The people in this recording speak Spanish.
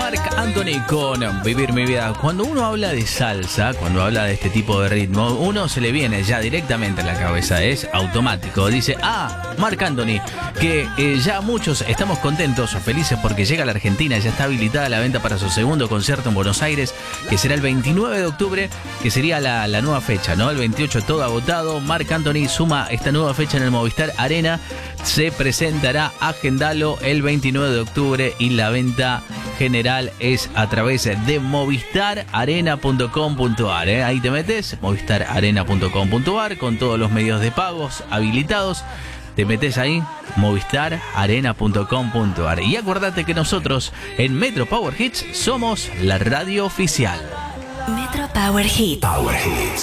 Marc Anthony con Vivir mi vida. Cuando uno habla de salsa, cuando habla de este tipo de ritmo, uno se le viene ya directamente a la cabeza, es automático. Dice, Marc Anthony, que ya muchos estamos contentos o felices porque llega a la Argentina, ya está habilitada la venta para su segundo concierto en Buenos Aires, que será el 29 de octubre, que sería la nueva fecha, ¿no? El 28 todo agotado. Marc Anthony suma esta nueva fecha en el Movistar Arena. Se presentará, agendalo, el 29 de octubre y la venta general es a través de movistararena.com.ar. Ahí te metes, movistararena.com.ar, con todos los medios de pagos habilitados. Te metes ahí, movistararena.com.ar. Y acuérdate que nosotros en Metro Power Hits somos la radio oficial. Metro Power Hits.